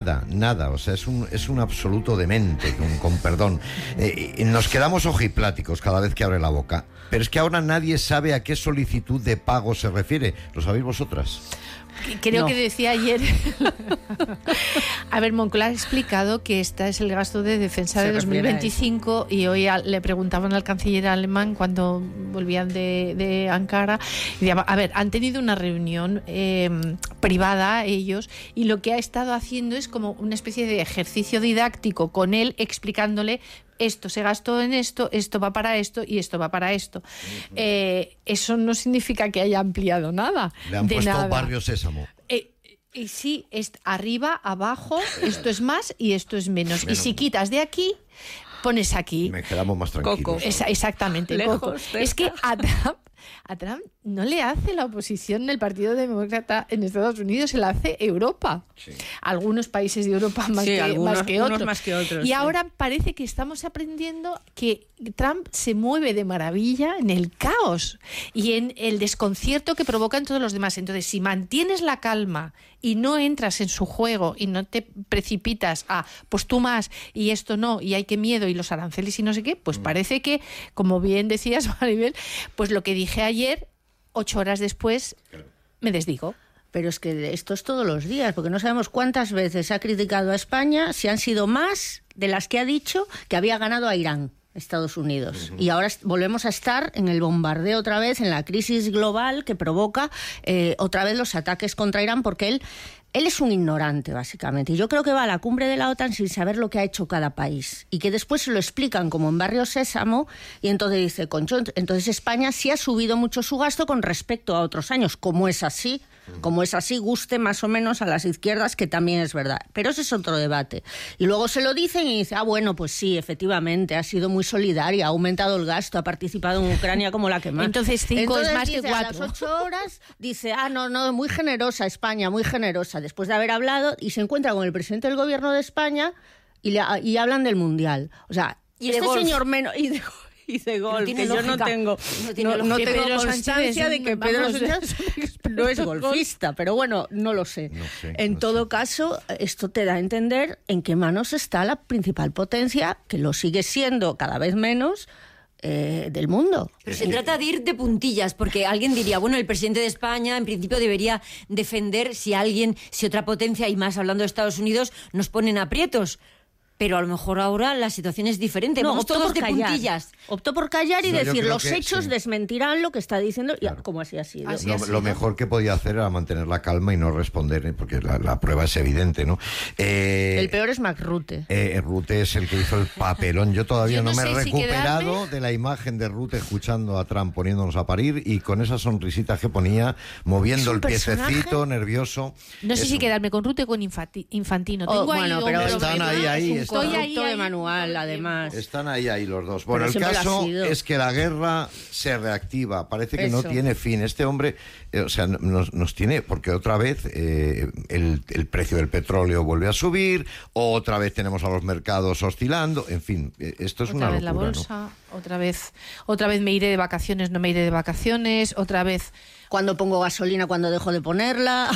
nada. O sea, es un absoluto demente, con perdón. Nos quedamos ojipláticos cada vez que abre la boca. Pero es que ahora nadie sabe a qué solicitud de pago se refiere. ¿Lo sabéis vosotras? Creo que decía ayer. A ver, Moncloa ha explicado que este es el gasto de defensa de 2025 y hoy le preguntaban al canciller alemán cuando volvían de Ankara. Y decía, a ver, han tenido una reunión privada ellos y lo que ha estado haciendo es como una especie de ejercicio didáctico con él, explicándole: esto se gastó en esto, esto va para esto y esto va para esto. Eso no significa que haya ampliado nada. Le han puesto Barrio Sésamo. Y sí, arriba, abajo, esto es más y esto es menos. Y si quitas de aquí, pones aquí. Me quedamos más tranquilos. Coco. Exactamente, lejos, Coco. cerca. Es que a Trump no le hace la oposición del Partido Demócrata en Estados Unidos, se la hace Europa. Sí. Algunos países de Europa más que otros. Y ahora parece que estamos aprendiendo que Trump se mueve de maravilla en el caos y en el desconcierto que provocan todos los demás. Entonces, si mantienes la calma y no entras en su juego y no te precipitas a, pues tú más y esto no, y hay que miedo y los aranceles y no sé qué, pues parece que, como bien decías, Maribel, pues lo que dije ayer, 8 horas después, me desdigo. Pero es que esto es todos los días, porque no sabemos cuántas veces ha criticado a España, si han sido más de las que ha dicho que había ganado a Irán, Estados Unidos. Y ahora volvemos a estar en el bombardeo otra vez, en la crisis global que provoca otra vez los ataques contra Irán, porque él es un ignorante, básicamente. Y yo creo que va a la cumbre de la OTAN sin saber lo que ha hecho cada país. Y que después se lo explican como en Barrio Sésamo, y entonces dice, concho, entonces España sí ha subido mucho su gasto con respecto a otros años. Como es así, guste más o menos a las izquierdas, que también es verdad. Pero ese es otro debate. Y luego se lo dicen y dice, bueno, pues sí, efectivamente, ha sido muy solidaria, ha aumentado el gasto, ha participado en Ucrania como la que más. Entonces 5 es más que 4. A las 8 horas dice, no, muy generosa España, muy generosa. Después de haber hablado, y se encuentra con el presidente del gobierno de España y hablan del Mundial. O sea, y este señor menos... Y de golf, que yo no tengo constancia de que Pedro Sánchez no es golfista, pero bueno, no lo sé. En todo caso, esto te da a entender en qué manos está la principal potencia, que lo sigue siendo cada vez menos, del mundo. Pero se trata de ir de puntillas, porque alguien diría, bueno, el presidente de España en principio debería defender si otra potencia, y más hablando de Estados Unidos, nos ponen aprietos. Pero a lo mejor ahora la situación es diferente. No, vamos todos de puntillas. Optó por callar y decir, los hechos desmentirán lo que está diciendo, claro. Como así ha sido. Lo mejor que podía hacer era mantener la calma y no responder, porque la prueba es evidente, ¿no? El peor es Mark Rutte. Rutte es el que hizo el papelón. Yo todavía no me he recuperado de la imagen de Rutte escuchando a Trump poniéndonos a parir y con esa sonrisita que ponía, moviendo el piececito, nervioso. No sé si quedarme con Rutte o con Infantino. Pero están ahí. Estoy ahí de manual, además. Están ahí los dos. Bueno, el caso es que la guerra se reactiva. Parece que no tiene fin. Este hombre, nos tiene... Porque otra vez el precio del petróleo vuelve a subir, otra vez tenemos a los mercados oscilando. En fin, esto es una locura. Otra vez la bolsa, ¿no? otra vez me iré de vacaciones, no me iré de vacaciones, otra vez... Cuando pongo gasolina, cuando dejo de ponerla.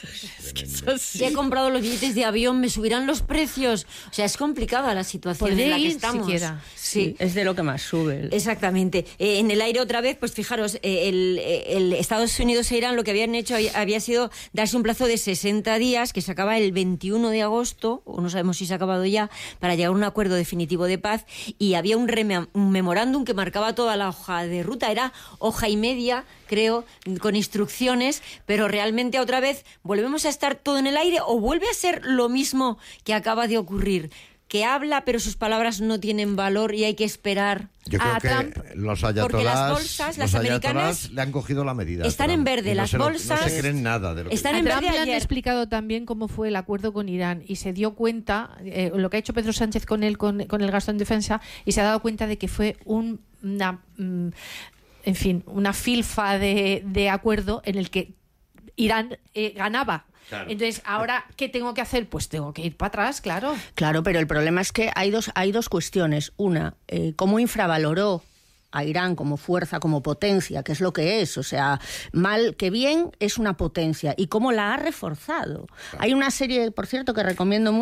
Si he comprado los billetes de avión, me subirán los precios. O sea, es complicada la situación en la que estamos. Siquiera. Sí, es de lo que más sube. Exactamente. En el aire otra vez, pues fijaros, el Estados Unidos e Irán lo que habían hecho había sido darse un plazo de 60 días, que se acaba el 21 de agosto, o no sabemos si se ha acabado ya, para llegar a un acuerdo definitivo de paz, y había un memorándum que marcaba toda la hoja de ruta, era hoja y media, creo, con instrucciones, pero realmente otra vez volvemos a estar todo en el aire, o vuelve a ser lo mismo que acaba de ocurrir, que habla pero sus palabras no tienen valor y hay que esperar. Yo creo que Trump, los ayatolás, porque las bolsas, las americanas, le han cogido la medida. Están en verde, las bolsas. No se creen nada de lo que están en verde. Le han explicado también cómo fue el acuerdo con Irán y se dio cuenta, lo que ha hecho Pedro Sánchez con el gasto en defensa, y se ha dado cuenta de que fue una filfa de acuerdo en el que Irán ganaba. Claro. Entonces, ahora, ¿qué tengo que hacer? Pues tengo que ir para atrás, claro. Claro, pero el problema es que hay dos cuestiones. Una, cómo infravaloró a Irán como fuerza, como potencia, que es lo que es. O sea, mal que bien, es una potencia. Y cómo la ha reforzado. Claro. Hay una serie, por cierto, que recomiendo mucho,